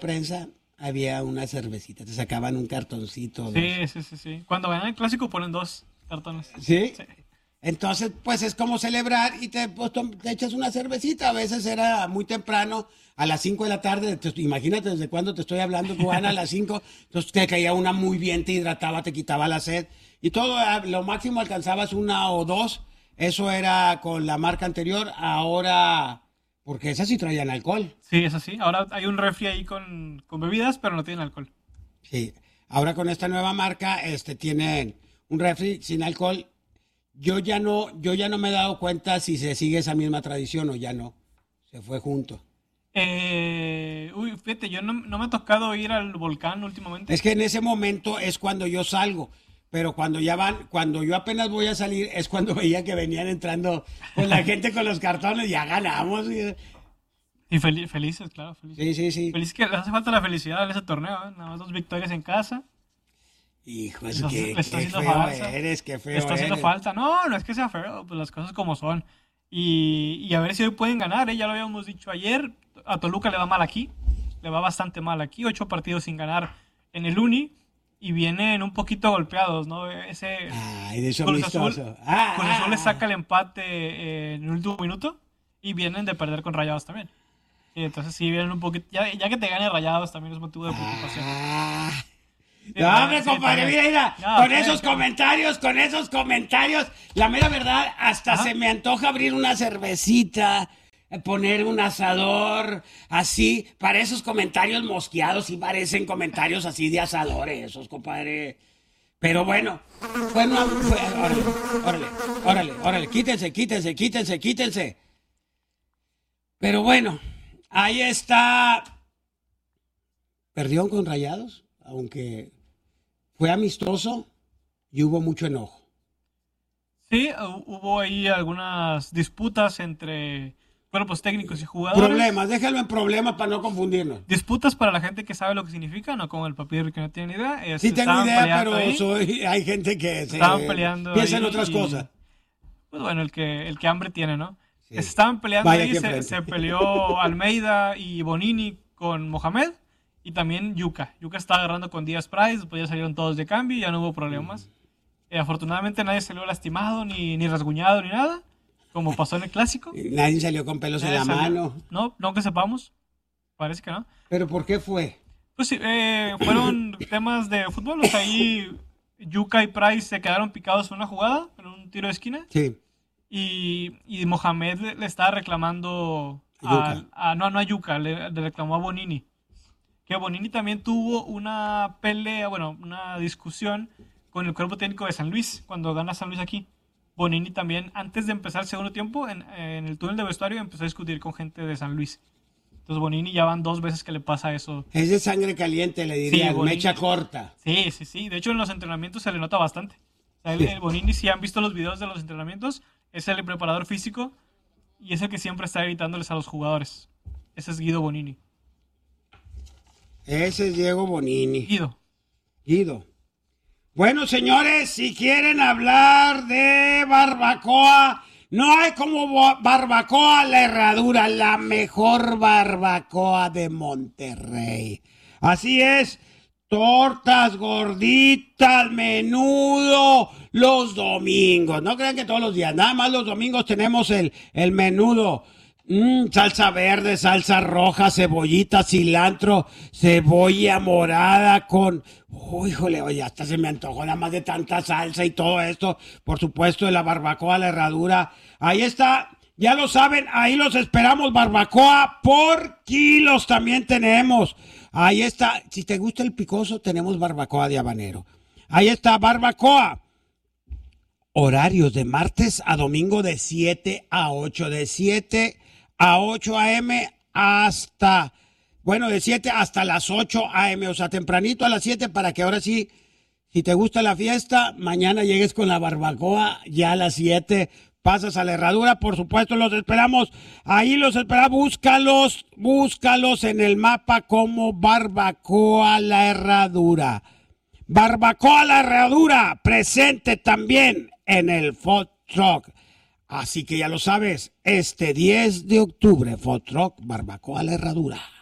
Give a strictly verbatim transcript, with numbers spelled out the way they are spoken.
prensa había una cervecita, te sacaban un cartoncito. Dos. Sí, sí, sí, sí. Cuando ganan el clásico ponen dos cartones. ¿Sí? Sí. Entonces, pues es como celebrar y te, pues, te echas una cervecita. A veces era muy temprano, a las cinco de la tarde. Te, imagínate desde cuándo te estoy hablando, Juan, a las cinco. Entonces te caía una muy bien, te hidrataba, te quitaba la sed. Y todo, lo máximo alcanzabas una o dos. Eso era con la marca anterior. Ahora, porque esas sí traían alcohol. Sí, es así. Ahora hay un refri ahí con, con bebidas, pero no tienen alcohol. Sí. Ahora con esta nueva marca, este, tienen un refri sin alcohol. Yo ya no, yo ya no me he dado cuenta si se sigue esa misma tradición o ya no. Se fue junto. Eh, uy, fíjate, yo no, no me ha tocado ir al volcán últimamente. Es que en ese momento es cuando yo salgo, pero cuando ya van, cuando yo apenas voy a salir, es cuando veía que venían entrando con la gente con los cartones, ya ganamos. Y fel- felices, claro, felices. Sí, sí, sí. Felices que les hace falta la felicidad en ese torneo, ¿eh? Nada más dos victorias en casa. Hijo, Les, eso hace- qué, les está qué haciendo feo falta. eres, qué Le feo está haciendo eres. falta. No, no es que sea feo, pues las cosas como son. Y, y a ver si hoy pueden ganar, ¿eh? Ya lo habíamos dicho ayer. A Toluca le va mal aquí. Le va bastante mal aquí. Ocho partidos sin ganar en el Uni. Y vienen un poquito golpeados, ¿no? Ese Ay, de eso Cruz Azul, amistoso. Ah, Cruz Azul le ah. saca el empate eh, en el último minuto. Y vienen de perder con Rayados también. Y entonces sí vienen un poquito. Ya, ya que te gane Rayados también es motivo de preocupación. Ah. Sí, No, también, hombre, sí, compadre, también. mira, mira, No, con sí, esos sí. comentarios, con esos comentarios, la mera verdad, hasta Ajá. se me antoja abrir una cervecita, eh, poner un asador, así, para esos comentarios mosqueados, sí parecen comentarios así de asadores, esos, compadre. Pero bueno, bueno, fue, órale, órale, órale, órale, quítense, quítense, quítense, quítense. Pero bueno, ahí está. Perdieron con Rayados, aunque fue amistoso y hubo mucho enojo. Sí, hu- hubo ahí algunas disputas entre cuerpos técnicos y jugadores. Problemas, déjalo en problemas para no confundirnos. Disputas para la gente que sabe lo que significa, no como el papiro que no tiene ni idea. Eh, Sí se tengo estaban idea, peleando pero ahí, soy, hay gente que se estaban peleando piensa en ahí otras y- cosas. Pues bueno, el que, el que hambre tiene, ¿no? Sí. Se estaban peleando Vaya ahí, aquí se, enfrente. se peleó Almeida y Bonini con Mohamed y también Yuka. Yuka estaba agarrando con Díaz Price, después ya salieron todos de cambio y ya no hubo problemas. Eh, afortunadamente nadie salió lastimado, ni, ni rasguñado, ni nada, como pasó en el clásico. Nadie salió con pelos en Nadie la salió. mano. No, no que sepamos. Parece que no. ¿Pero por qué fue? Pues sí, eh, fueron temas de fútbol. O sea, ahí Yuka y Price se quedaron picados en una jugada, en un tiro de esquina. Sí. Y, y Mohamed le, le estaba reclamando A a, Yuka. a- no, no a Yuka, le, le reclamó a Bonini. Que Bonini también tuvo una pelea, bueno, una discusión con el cuerpo técnico de San Luis, cuando gana San Luis aquí. Bonini también, antes de empezar el segundo tiempo, en, en el túnel de vestuario, empezó a discutir con gente de San Luis. Entonces Bonini ya van dos veces que le pasa eso. Es de sangre caliente, le diría, Sí, Bonini. mecha corta. Sí, sí, sí. De hecho, en los entrenamientos se le nota bastante. O sea, el, el Bonini, si han visto los videos de los entrenamientos, es el preparador físico y es el que siempre está evitándoles a los jugadores. Ese es Guido Bonini. Ese es Diego Bonini. Guido. Guido. Bueno, señores, si quieren hablar de barbacoa, no hay como bo- barbacoa La Herradura, la mejor barbacoa de Monterrey. Así es, tortas gorditas, menudo, los domingos. No crean que todos los días, nada más los domingos tenemos el, el menudo. Mm, salsa verde, salsa roja, cebollita, cilantro, cebolla morada con... Oh, híjole, oye, hasta se me antojó nada más de tanta salsa y todo esto. Por supuesto, de la barbacoa La Herradura. Ahí está, ya lo saben, ahí los esperamos, barbacoa por kilos también tenemos. Ahí está, si te gusta el picoso, tenemos barbacoa de habanero. Ahí está, barbacoa. Horarios de martes a domingo de siete a ocho, de siete a ocho a eme hasta, bueno, de siete hasta las ocho a eme, o sea, tempranito a las siete para que ahora sí, si te gusta la fiesta, mañana llegues con la barbacoa ya a las siete, pasas a La Herradura, por supuesto, los esperamos, ahí los esperamos, búscalos, búscalos en el mapa como Barbacoa La Herradura. Barbacoa La Herradura, presente también en el Food Truck. Así que ya lo sabes, este diez de octubre, Food Truck, Barbacoa La Herradura.